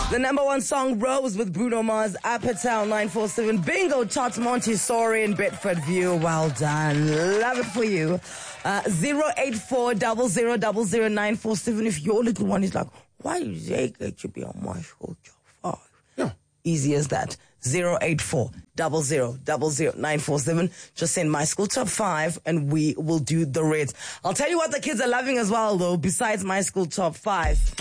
The number one song, Rose with Bruno Mars, Upper Town 947. Bingo, Tots Montessori in Bedford View. Well done. Love it for you. 084 0000947. If your little one is like, why is they going to be on my school top 5? Yeah. Easy as that. 084 0000947. Just send my school top 5 and we will do the rest. I'll tell you what the kids are loving as well though, besides my school top 5.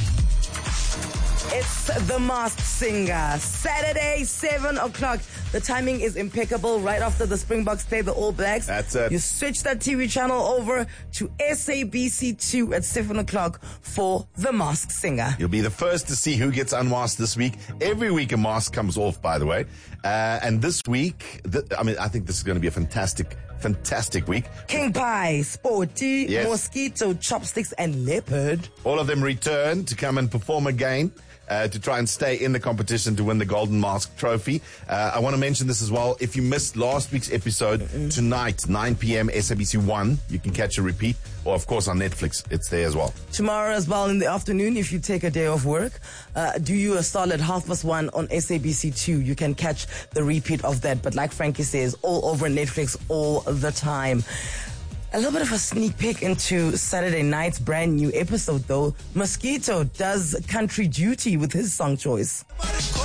It's The Masked Singer. Saturday, 7 o'clock. The timing is impeccable. Right after the Springboks play the All Blacks. That's it. You switch that TV channel over to SABC2 at 7 o'clock for The Masked Singer. You'll be the first to see who gets unmasked this week. Every week a mask comes off, by the way. And this week, I think this is going to be a fantastic week. King Pie, Sporty, Yes. Mosquito, Chopsticks, and Leopard. All of them return to come and perform again. To try and stay in the competition to win the Golden Mask Trophy. I want to mention this as well. If you missed last week's episode, tonight, 9 p.m. SABC 1, you can catch a repeat. Or, of course, on Netflix. It's there as well. Tomorrow as well in the afternoon, if you take a day off work, do you a solid 1:30 on SABC 2. You can catch the repeat of that. But like Frankie says, all over Netflix all the time. A little bit of a sneak peek into Saturday night's brand new episode, though. Mosquito does country duty with his song choice.